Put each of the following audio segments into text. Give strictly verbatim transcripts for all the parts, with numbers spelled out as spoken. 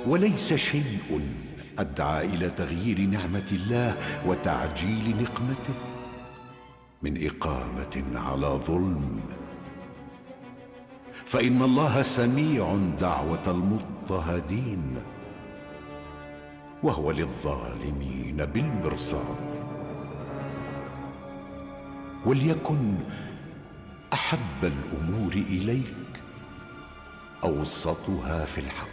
وليس شيء أدعى إلى تغيير نعمة الله وتعجيل نقمته من إقامة على ظلم. فإن الله سميع دعوة المضطهدين، وهو للظالمين بالمرصاد. وليكن أحب الأمور إليك أوسطها في الحق،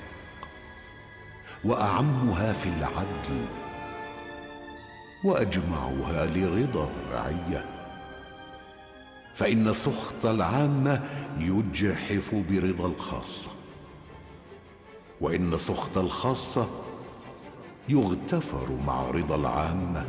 وأعمها في العدل، وأجمعها لرضا الرعية. فإن سخط العامة يجحف برضا الخاصة، وإن سخط الخاصة يغتفر مع رضا العامة.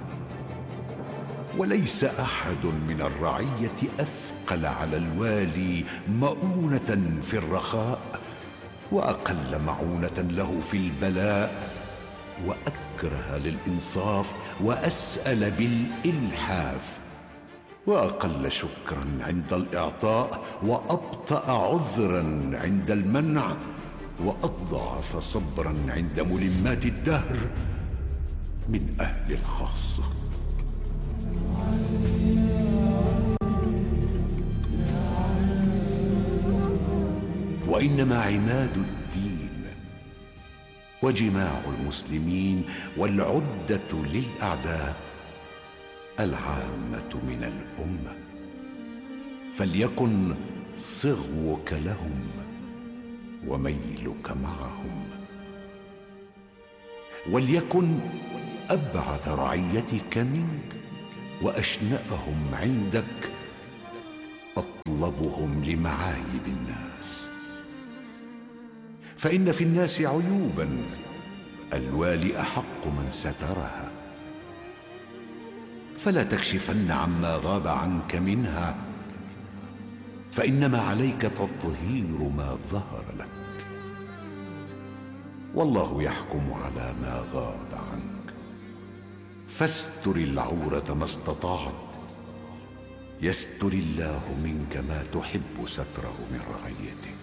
وليس أحد من الرعية أثقل على الوالي مؤونة في الرخاء، وأقل معونة له في البلاء، وأكره للإنصاف، وأسأل بالإلحاف، وأقل شكرا عند الإعطاء، وأبطأ عذرا عند المنع، وأضعف صبرا عند ملمات الدهر من أهل الخاصة. وإنما عماد الدين وجماع المسلمين والعدة للأعداء العامة من الأمة. فليكن صغوك لهم وميلك معهم، وليكن أبعد رعيتك منك وأشنأهم عندك أطلبهم لمعايب الناس. فإن في الناس عيوبا الوالي أحق من سترها، فلا تكشفن عما غاب عنك منها، فإنما عليك تطهير ما ظهر لك، والله يحكم على ما غاب عنك. فاستر العورة ما استطعت، يستر الله منك ما تحب ستره من رعيتك.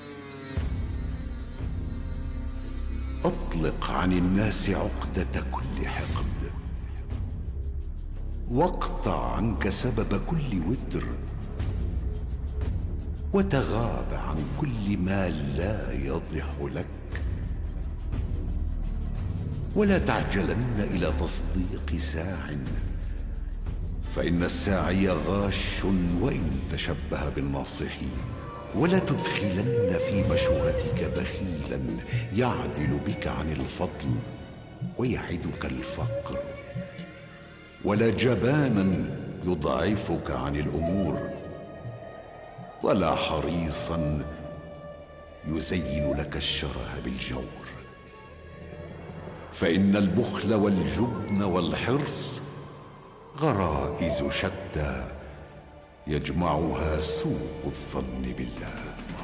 أطلق عن الناس عقدة كل حقد، واقطع عنك سبب كل وتر، وتغاب عن كل ما لا يضح لك. ولا تعجلن إلى تصديق ساع، فإن الساعي غاش وإن تشبه بالناصحين. ولا تدخلن في مشورتك بخيلا يعدل بك عن الفضل ويعدك الفقر، ولا جبانا يضعفك عن الأمور، ولا حريصا يزين لك الشره بالجور. فإن البخل والجبن والحرص غرائز شتى يجمعها سوء الظن بالله.